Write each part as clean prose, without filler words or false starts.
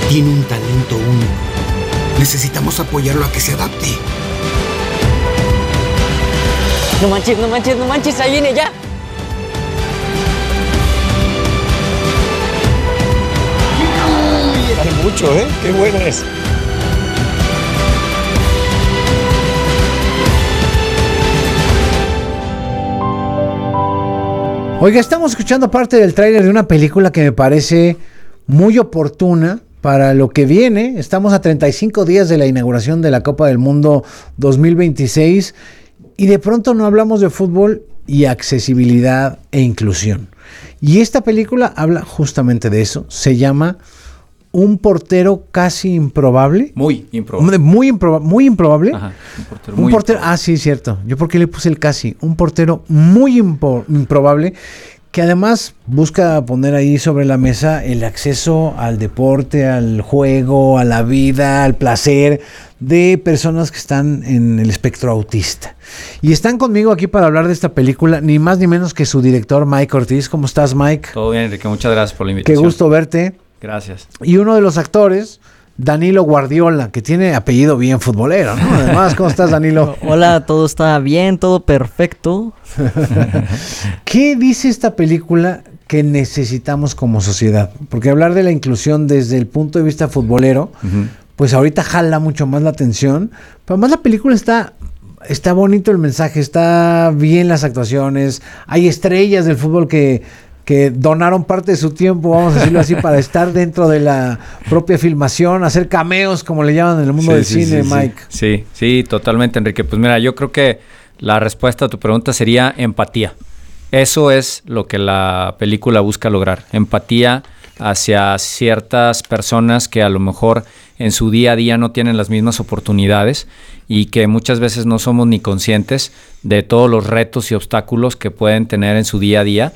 Tiene un talento único. Necesitamos apoyarlo a que se adapte. No manches, ahí viene ya. Hay mucho, qué buena es. Oiga, estamos escuchando parte del tráiler de una película que me parece muy oportuna para lo que viene. Estamos a 35 días de la inauguración de la Copa del Mundo 2026 y de pronto no hablamos de fútbol y accesibilidad e inclusión. Y esta película habla justamente de eso. Se llama Un portero casi improbable. Muy improbable. Muy improbable. Ajá, un portero. Ah, sí, cierto. Yo porque le puse el casi. Un portero muy improbable que además busca poner ahí sobre la mesa el acceso al deporte, al juego, a la vida, al placer de personas que están en el espectro autista. Y están conmigo aquí para hablar de esta película, ni más ni menos que su director, Mike Ortiz. ¿Cómo estás, Mike? Todo bien, Enrique. Muchas gracias por la invitación. Qué gusto verte. Gracias. Y uno de los actores, Danilo Guardiola, que tiene apellido bien futbolero, ¿no? Además, ¿cómo estás, Danilo? Hola, todo está bien, todo perfecto. ¿Qué dice esta película que necesitamos como sociedad? Porque hablar de la inclusión desde el punto de vista futbolero, pues ahorita jala mucho más la atención. Pero además la película está bonito el mensaje, está bien las actuaciones, hay estrellas del fútbol que donaron parte de su tiempo, vamos a decirlo así, para estar dentro de la propia filmación, hacer cameos, como le llaman en el mundo del cine, Mike. Sí, totalmente, Enrique. Pues mira, yo creo que la respuesta a tu pregunta sería empatía. Eso es lo que la película busca lograr. Empatía hacia ciertas personas que a lo mejor en su día a día no tienen las mismas oportunidades y que muchas veces no somos ni conscientes de todos los retos y obstáculos que pueden tener en su día a día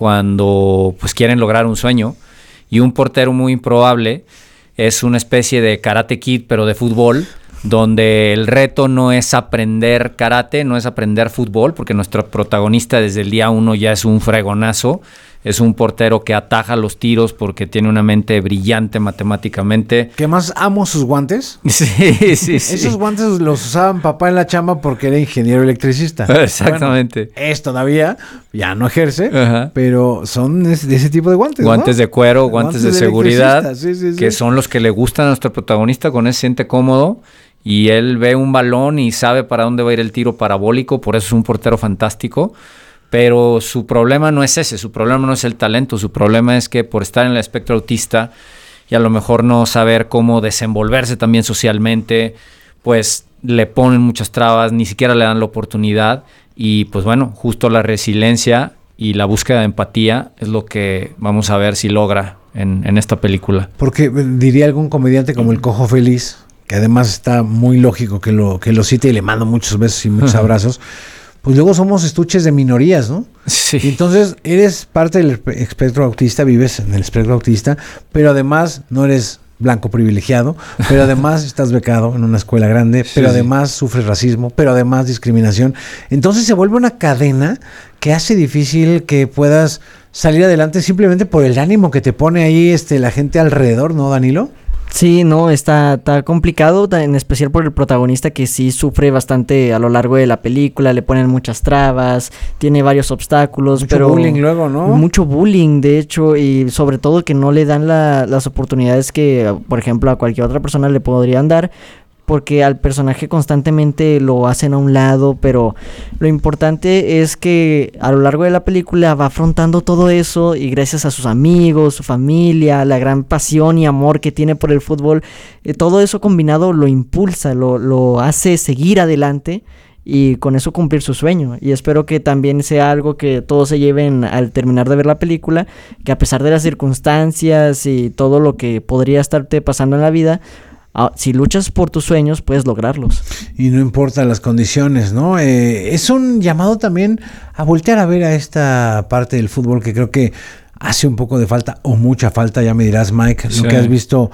cuando pues quieren lograr un sueño. Y un portero muy improbable es una especie de Karate Kid, pero de fútbol, donde el reto no es aprender karate, no es aprender fútbol, porque nuestro protagonista desde el día 1 ya es un fregonazo. Es un portero que ataja los tiros porque tiene una mente brillante matemáticamente. ¿Qué más amo sus guantes? Sí. Esos guantes los usaban papá en la chamba porque era ingeniero electricista. Exactamente. Bueno, es todavía, ya no ejerce, Ajá. pero son de ese tipo de guantes, Guantes, ¿no? De cuero, guantes de seguridad, sí. Que son los que le gustan a nuestro protagonista, con él se siente cómodo y él ve un balón y sabe para dónde va a ir el tiro parabólico, por eso es un portero fantástico. Pero su problema no es ese, su problema no es el talento, su problema es que por estar en el espectro autista y a lo mejor no saber cómo desenvolverse también socialmente, pues le ponen muchas trabas, ni siquiera le dan la oportunidad y pues bueno, justo la resiliencia y la búsqueda de empatía es lo que vamos a ver si logra en esta película. Porque diría algún comediante como el Cojo Feliz, que además está muy lógico que lo cite y le mando muchos besos y muchos abrazos. Pues luego somos estuches de minorías, ¿no? Sí. Y entonces eres parte del espectro autista, vives en el espectro autista, pero además no eres blanco privilegiado, pero además estás becado en una escuela grande, pero además sufres racismo, pero además discriminación. Entonces se vuelve una cadena que hace difícil que puedas salir adelante simplemente por el ánimo que te pone ahí la gente alrededor, ¿no, Danilo? Sí, no, está complicado, en especial por el protagonista que sí sufre bastante a lo largo de la película, le ponen muchas trabas, tiene varios obstáculos. Mucho bullying luego, ¿no? Mucho bullying, de hecho, y sobre todo que no le dan las oportunidades que, por ejemplo, a cualquier otra persona le podrían dar, porque al personaje constantemente lo hacen a un lado, pero lo importante es que a lo largo de la película va afrontando todo eso y gracias a sus amigos, su familia, la gran pasión y amor que tiene por el fútbol, todo eso combinado lo impulsa, lo hace seguir adelante y con eso cumplir su sueño. Y espero que también sea algo que todos se lleven al terminar de ver la película, que a pesar de las circunstancias y todo lo que podría estarte pasando en la vida, si luchas por tus sueños, puedes lograrlos. Y no importa las condiciones, ¿no? Es un llamado también a voltear a ver a esta parte del fútbol que creo que hace un poco de falta o mucha falta, ya me dirás, Mike, lo que has visto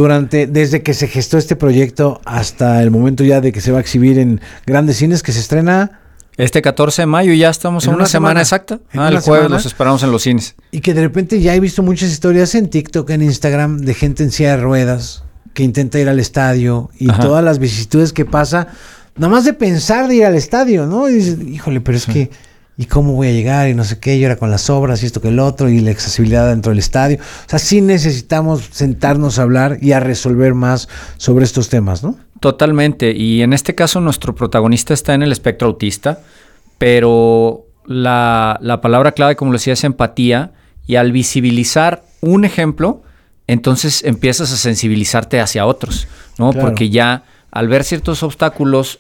desde que se gestó este proyecto hasta el momento ya de que se va a exhibir en grandes cines, que se estrena Este 14 de mayo ya estamos en una semana exacta. El jueves los esperamos en los cines. Y que de repente ya he visto muchas historias en TikTok, en Instagram, de gente en silla de ruedas que intenta ir al estadio y todas las vicisitudes que pasa, nada más de pensar de ir al estadio, ¿no? Y dices, híjole, pero es que, ¿y cómo voy a llegar? Y no sé qué, y ahora con las obras y esto que el otro, y la accesibilidad dentro del estadio. O sea, sí necesitamos sentarnos a hablar y a resolver más sobre estos temas, ¿no? Totalmente, y en este caso nuestro protagonista está en el espectro autista, pero la palabra clave, como lo decía, es empatía, y al visibilizar un ejemplo, entonces empiezas a sensibilizarte hacia otros, ¿no? Claro. Porque ya al ver ciertos obstáculos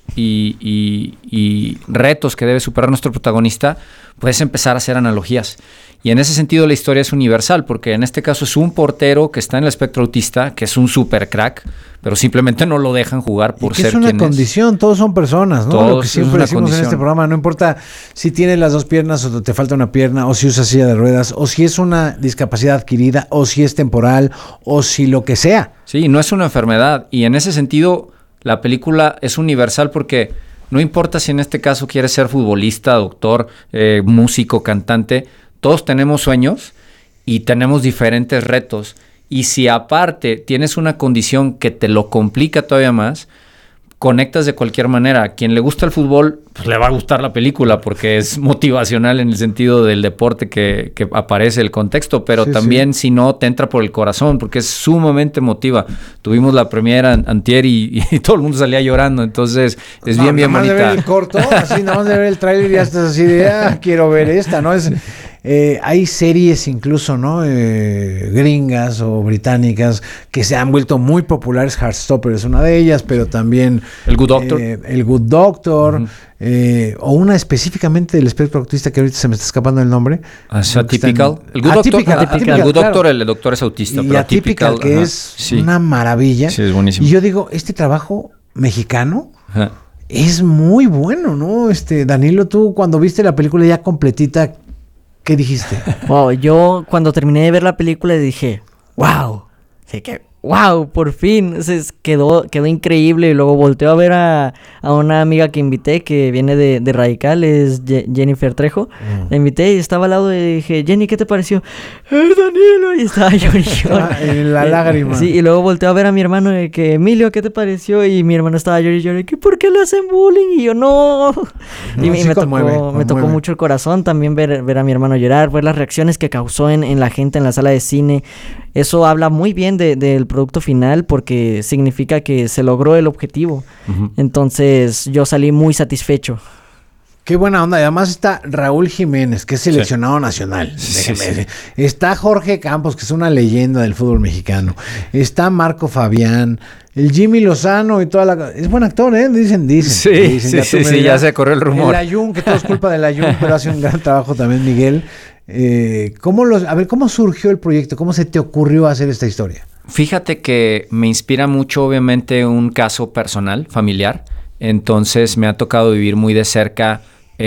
y retos que debe superar nuestro protagonista, puedes empezar a hacer analogías. Y en ese sentido la historia es universal, porque en este caso es un portero que está en el espectro autista, que es un super crack, pero simplemente no lo dejan jugar por ser quien es. Es una condición, todos son personas, ¿no? Todos lo que siempre decimos en este programa, no importa si tienes las dos piernas o te falta una pierna, o si usas silla de ruedas, o si es una discapacidad adquirida, o si es temporal, o si lo que sea. Sí, no es una enfermedad, y en ese sentido la película es universal porque no importa si en este caso quieres ser futbolista, doctor, músico, cantante, todos tenemos sueños y tenemos diferentes retos. Y si aparte tienes una condición que te lo complica todavía más, conectas de cualquier manera. A quien le gusta el fútbol, pues le va a gustar la película porque es motivacional en el sentido del deporte que aparece el contexto, pero también si no, te entra por el corazón porque es sumamente emotiva. Tuvimos la premiera antier y todo el mundo salía llorando, entonces es bien bonita. Nada más de ver el corto, así nada más de ver el tráiler ya estás así de, quiero ver esta, ¿no? Hay series incluso, ¿no? Gringas o británicas que se han vuelto muy populares. Heartstopper es una de ellas, pero también El Good Doctor. El Good Doctor, o una específicamente del espectro autista que ahorita se me está escapando el nombre. Atypical. El Good Doctor, el doctor es autista. Y pero Atypical, que es una maravilla. Sí, es buenísimo. Y yo digo, este trabajo mexicano es muy bueno, ¿no? Danilo, tú cuando viste la película ya completita, ¿qué dijiste? Wow, yo cuando terminé de ver la película dije, wow, sí que wow, por fin, entonces quedó increíble. Y luego volteo a ver a una amiga que invité que viene de Radical, es Jennifer Trejo. La invité y estaba al lado y dije, Jenny, ¿qué te pareció? Danilo, y estaba llorando. En la lágrima. Sí, y luego volteo a ver a mi hermano y que, Emilio, ¿qué te pareció? Y mi hermano estaba llorando, que ¿por qué le hacen bullying? Y yo, no. Y me tocó mucho el corazón también ver a mi hermano llorar, ver las reacciones que causó en la gente en la sala de cine. Eso habla muy bien del producto final porque significa que se logró el objetivo. Entonces yo salí muy satisfecho. Qué buena onda. Y además está Raúl Jiménez, que es seleccionado nacional. Sí. Está Jorge Campos, que es una leyenda del fútbol mexicano. Está Marco Fabián, el Jimmy Lozano y toda la... Es buen actor, ¿eh? Dicen. Sí, ya se corrió el rumor. El Ayun, que todo es culpa del Ayun, pero hace un gran trabajo también Miguel. ¿Cómo surgió el proyecto? ¿Cómo se te ocurrió hacer esta historia? Fíjate que me inspira mucho, obviamente, un caso personal, familiar. Entonces me ha tocado vivir muy de cerca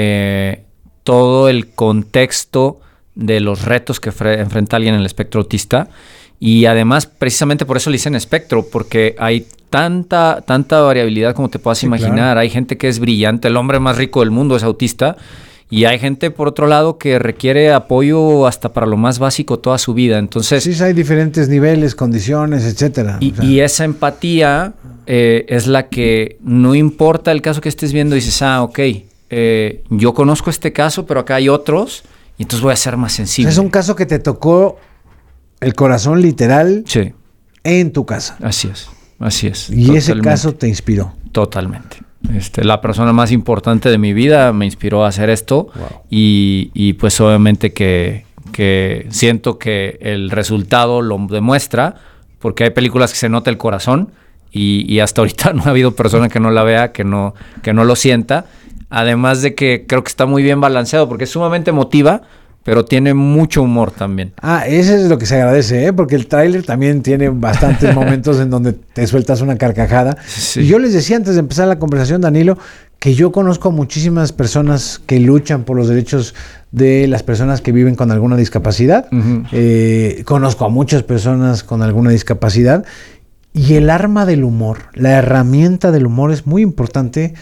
todo el contexto de los retos que enfrenta alguien en el espectro autista. Y además, precisamente por eso le dicen espectro, porque hay tanta variabilidad como te puedas imaginar. Claro. Hay gente que es brillante, el hombre más rico del mundo es autista. Y hay gente, por otro lado, que requiere apoyo hasta para lo más básico toda su vida. Entonces, sí, hay diferentes niveles, condiciones, etcétera. Y esa empatía es la que no importa el caso que estés viendo, dices, ok, yo conozco este caso, pero acá hay otros, y entonces voy a ser más sensible. Es un caso que te tocó el corazón literal en tu casa. Así es. Y totalmente. Ese caso te inspiró. Totalmente. La persona más importante de mi vida me inspiró a hacer esto. Wow. Y pues obviamente que siento que el resultado lo demuestra, porque hay películas que se nota el corazón y hasta ahorita no ha habido persona que no la vea, que no lo sienta. Además de que creo que está muy bien balanceado porque es sumamente emotiva, pero tiene mucho humor también. Eso es lo que se agradece, porque el tráiler también tiene bastantes momentos en donde te sueltas una carcajada. Sí. Y yo les decía antes de empezar la conversación, Danilo, que yo conozco a muchísimas personas que luchan por los derechos de las personas que viven con alguna discapacidad. Conozco a muchas personas con alguna discapacidad. Y el arma del humor, la herramienta del humor es muy importante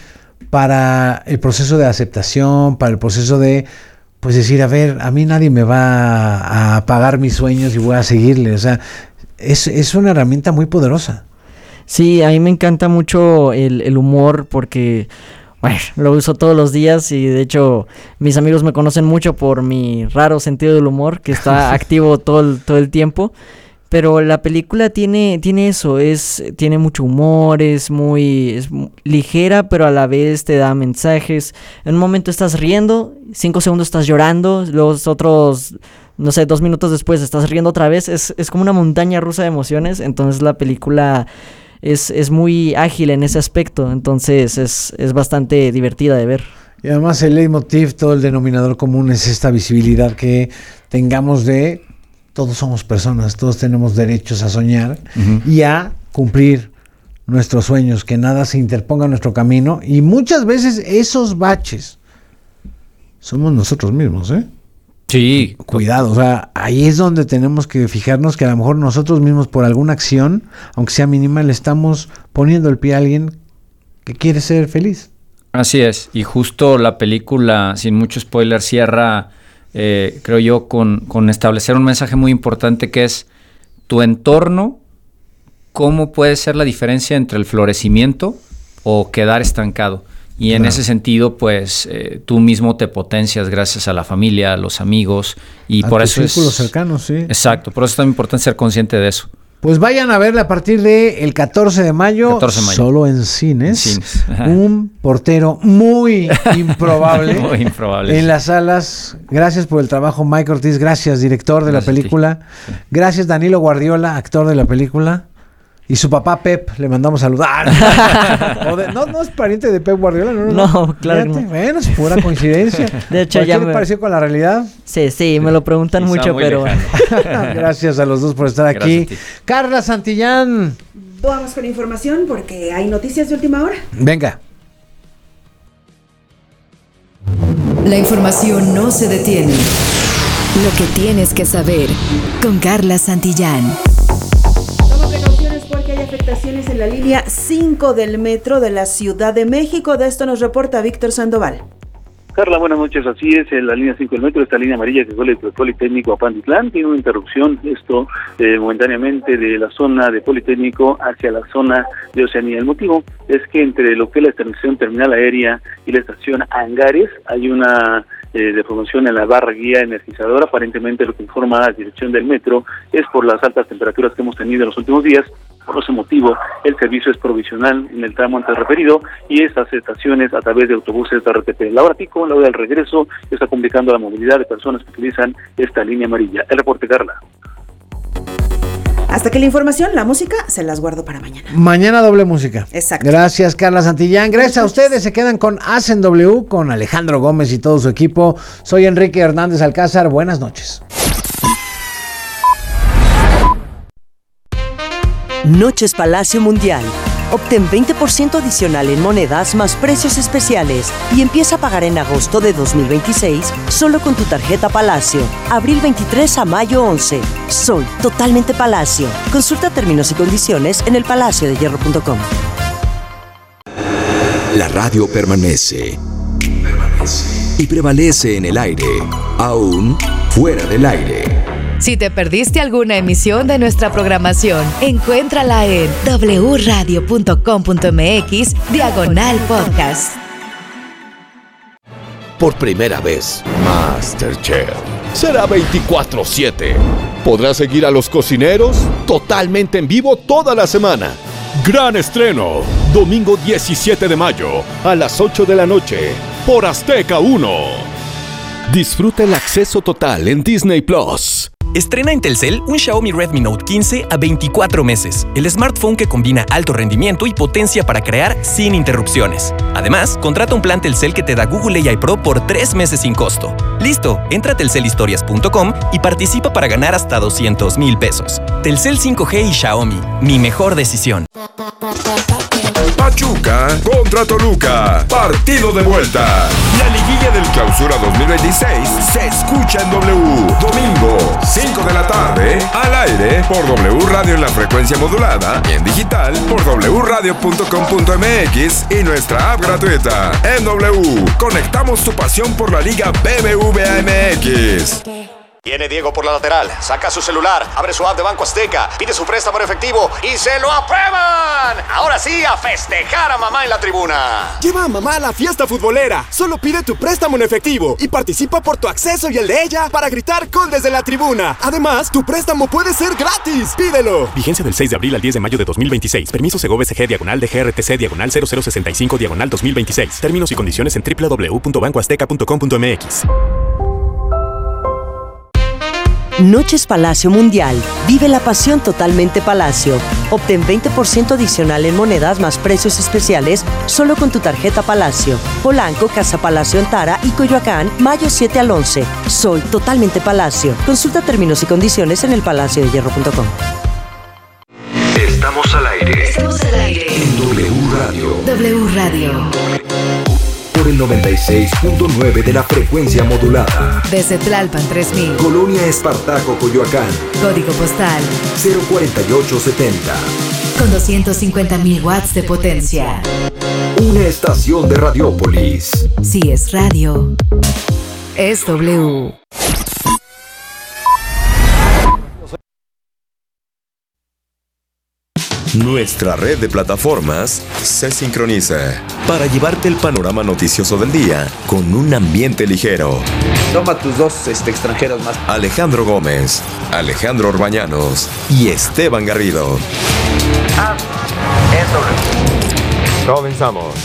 para el proceso de aceptación, para el proceso de, pues decir, a ver, a mí nadie me va a apagar mis sueños y voy a seguirle. O sea, es una herramienta muy poderosa. Sí, a mí me encanta mucho el humor porque, bueno, lo uso todos los días y de hecho mis amigos me conocen mucho por mi raro sentido del humor que está activo todo el tiempo. Pero la película tiene eso, tiene mucho humor, es ligera, pero a la vez te da mensajes. En un momento estás riendo, 5 segundos estás llorando, los otros, no sé, 2 minutos después estás riendo otra vez. Es como una montaña rusa de emociones, entonces la película es muy ágil en ese aspecto, entonces es bastante divertida de ver. Y además el leitmotiv, todo el denominador común es esta visibilidad que tengamos de... Todos somos personas, todos tenemos derechos a soñar y a cumplir nuestros sueños, que nada se interponga en nuestro camino. Y muchas veces esos baches somos nosotros mismos, ¿eh? Sí. Cuidado, o sea, ahí es donde tenemos que fijarnos que a lo mejor nosotros mismos por alguna acción, aunque sea mínima, le estamos poniendo el pie a alguien que quiere ser feliz. Así es, y justo la película, sin mucho spoiler, cierra... creo yo, con establecer un mensaje muy importante que es tu entorno, cómo puede ser la diferencia entre el florecimiento o quedar estancado. Y en ese sentido, pues, tú mismo te potencias gracias a la familia, a los amigos, y a por tus eso es... círculos cercanos, sí. Exacto, por eso es tan importante ser consciente de eso. Pues vayan a verla a partir del 14 de mayo, solo en cines. Un portero muy improbable, muy improbable en las salas. Gracias por el trabajo, Mike Ortiz. Gracias, director de la película. Gracias, Danilo Guardiola, actor de la película. Y su papá Pep, le mandamos saludar. No es pariente de Pep Guardiola, No, claro. No. Bueno, es pura coincidencia. De hecho, ¿Qué le pareció con la realidad? Sí, me lo preguntan mucho, pero... Gracias a los dos por estar aquí. Carla Santillán. Vamos con información porque hay noticias de última hora. Venga. La información no se detiene. Lo que tienes que saber con Carla Santillán. Porque hay afectaciones en la línea 5 del metro de la Ciudad de México. De esto nos reporta Víctor Sandoval. Carla, buenas noches. Así es, en la línea 5 del metro, esta línea amarilla que vuelve del Politécnico a Pantitlán, tiene una interrupción, esto momentáneamente, de la zona de Politécnico hacia la zona de Oceanía. El motivo es que entre lo que es la estación terminal aérea y la estación Hangares hay una deformación en la barra guía energizadora. Aparentemente lo que informa la dirección del metro es por las altas temperaturas que hemos tenido en los últimos días. Por ese motivo, el servicio es provisional en el tramo antes referido y estas estaciones a través de autobuses de RTP. La hora pico, la hora del regreso, está complicando la movilidad de personas que utilizan esta línea amarilla. El reporte, Carla. Hasta que la información, la música, se las guardo para mañana. Mañana doble música. Exacto. Gracias, Carla Santillán. Gracias a ustedes. Se quedan con Hacen W, con Alejandro Gómez y todo su equipo. Soy Enrique Hernández Alcázar. Buenas noches. Noches Palacio Mundial. Obtén 20% adicional en monedas más precios especiales y empieza a pagar en agosto de 2026 solo con tu tarjeta Palacio. Abril 23 a mayo 11. Soy totalmente Palacio. Consulta términos y condiciones en elpalaciodehierro.com. La radio permanece. Y prevalece en el aire, aún fuera del aire. Si te perdiste alguna emisión de nuestra programación, encuéntrala en wradio.com.mx/podcast. Por primera vez, MasterChef será 24/7. Podrás seguir a los cocineros totalmente en vivo toda la semana. Gran estreno, domingo 17 de mayo a las 8 de la noche por Azteca 1. Disfruta el acceso total en Disney Plus. Estrena en Telcel un Xiaomi Redmi Note 15 a 24 meses. El smartphone que combina alto rendimiento y potencia para crear sin interrupciones. Además, contrata un plan Telcel que te da Google AI Pro por 3 meses sin costo. ¡Listo! Entra a telcelhistorias.com y participa para ganar hasta 200,000 pesos. Telcel 5G y Xiaomi, mi mejor decisión. Pachuca contra Toluca. Partido de vuelta. La liguilla del Clausura 2026 se escucha en W. Domingo, 5 de la tarde, al aire por W Radio en la frecuencia modulada y en digital por wradio.com.mx y nuestra app gratuita. En W, conectamos tu pasión por la Liga BBVA MX. Viene Diego por la lateral, saca su celular, abre su app de Banco Azteca, pide su préstamo en efectivo y ¡se lo aprueban! Ahora sí, a festejar a mamá en la tribuna. Lleva a mamá a la fiesta futbolera. Solo pide tu préstamo en efectivo y participa por tu acceso y el de ella para gritar gol desde la tribuna. Además, tu préstamo puede ser gratis. ¡Pídelo! Vigencia del 6 de abril al 10 de mayo de 2026. Permiso Segov SG /DGRTC/0065/2026. Términos y condiciones en www.bancoazteca.com.mx. Noches Palacio Mundial. Vive la pasión totalmente Palacio. Obtén 20% adicional en monedas más precios especiales solo con tu tarjeta Palacio. Polanco, Casa Palacio Antara y Coyoacán, mayo 7 al 11. Soy totalmente Palacio. Consulta términos y condiciones en elpalaciodehierro.com. Estamos al aire. Estamos al aire. En W Radio. W Radio. Por el 96.9 de la frecuencia modulada. Desde Tlalpan 3000. Colonia Espartaco, Coyoacán. Código postal 04870. con 250.000 watts de potencia. Una estación de Radiópolis. Si es radio, es W. Nuestra red de plataformas se sincroniza para llevarte el panorama noticioso del día con un ambiente ligero. Toma tus dos extranjeros más. Alejandro Gómez, Alejandro Orbañanos y Esteban Garrido. Comenzamos.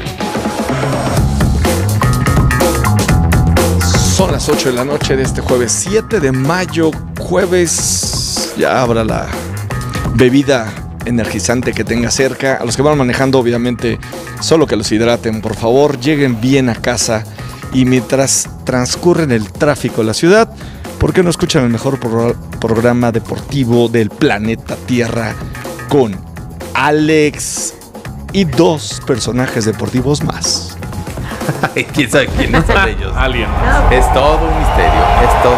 Son las 8 de la noche de este jueves 7 de mayo. Jueves, ya habrá la bebida energizante que tenga cerca. A los que van manejando, obviamente, solo que los hidraten, por favor. Lleguen bien a casa y mientras transcurren el tráfico de la ciudad, ¿por qué no escuchan el mejor programa deportivo del planeta Tierra con Alex y dos personajes deportivos más? ¿Quién sabe quiénes son ellos? Alguien. Es todo un misterio, es todo